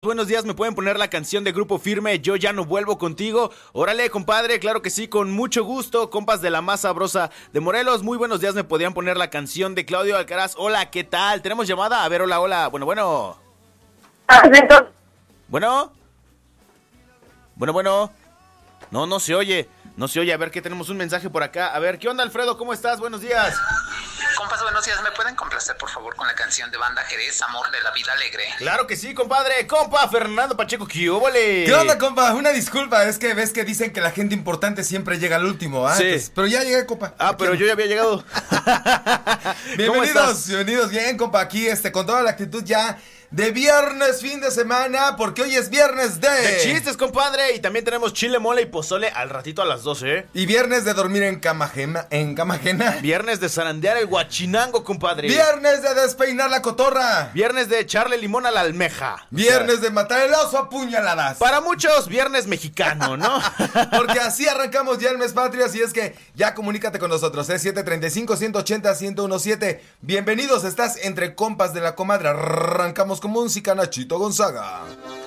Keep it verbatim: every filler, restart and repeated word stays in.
Buenos días, ¿me pueden poner la canción de Grupo Firme, Yo Ya No Vuelvo Contigo? Órale, compadre, claro que sí, con mucho gusto, compas de la más sabrosa de Morelos. Muy buenos días, ¿me podían poner la canción de Claudio Alcaraz? Hola, ¿qué tal? ¿Tenemos llamada? A ver, hola, hola, bueno, bueno. Bueno. Bueno, bueno. No, no se oye, no se oye, a ver que tenemos un mensaje por acá. A ver, ¿qué onda, Alfredo? ¿Cómo estás? Buenos días. Compas, buenos días. ¿Me pueden complacer, por favor, con la canción de Banda Jerez, Amor de la Vida Alegre? Claro que sí, compadre. Compa, Fernando Pacheco, ¿qué óvole? ¿Qué onda, compa? Una disculpa, es que ves que dicen que la gente importante siempre llega al último, ¿ah? Sí. Entonces, pero ya llegué, compa. Ah, Aquí pero ando. yo ya había llegado. Bienvenidos, bienvenidos, bien, compa, aquí este, con toda la actitud ya de viernes, fin de semana, porque hoy es viernes de... De chistes, compadre. Y también tenemos chile, mole y pozole al ratito a las doce, ¿eh? Y viernes de dormir en cama ajena, en cama ajena. Viernes de zarandear el guachinango, compadre. Viernes de despeinar la cotorra. Viernes de echarle limón a la almeja. Viernes O sea, de matar el oso a puñaladas. para muchos, viernes mexicano, ¿no? Porque así arrancamos ya el mes patrio, así es que ya comunícate con nosotros, es siete treinta y cinco, ciento ochenta, ciento diecisiete. Bienvenidos, estás entre compas de la comadre. Arrancamos con música, Nachito Gonzaga.